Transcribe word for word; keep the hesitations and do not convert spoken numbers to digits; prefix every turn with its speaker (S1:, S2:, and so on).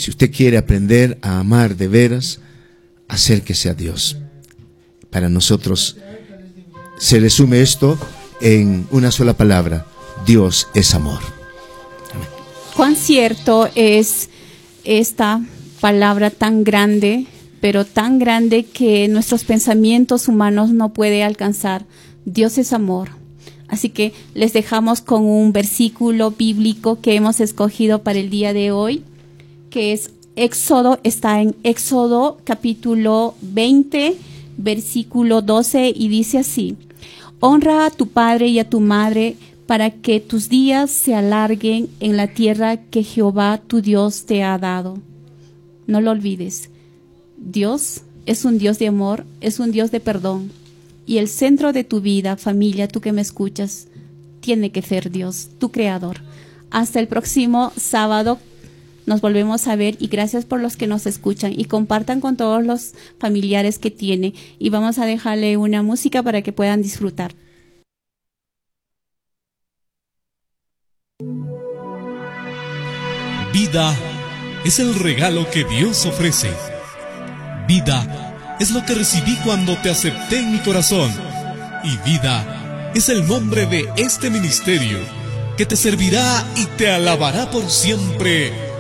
S1: Si usted quiere aprender a amar de veras, acérquese a Dios. Para nosotros se resume esto en una sola palabra: Dios es amor. Amén.
S2: Cuán cierto es esta palabra tan grande, pero tan grande que nuestros pensamientos humanos no pueden alcanzar. Dios es amor. Así que les dejamos con un versículo bíblico que hemos escogido para el día de hoy, que es Éxodo, está en Éxodo capítulo veinte, versículo doce, y dice así: honra a tu padre y a tu madre para que tus días se alarguen en la tierra que Jehová tu Dios te ha dado. No lo olvides. Dios es un Dios de amor, es un Dios de perdón. Y el centro de tu vida, familia, tú que me escuchas, tiene que ser Dios, tu creador. Hasta el próximo sábado nos volvemos a ver, y gracias por los que nos escuchan, y compartan con todos los familiares que tiene, y vamos a dejarle una música para que puedan disfrutar.
S3: Vida es el regalo que Dios ofrece. Vida es lo que recibí cuando te acepté en mi corazón. Y vida es el nombre de este ministerio que te servirá y te alabará por siempre.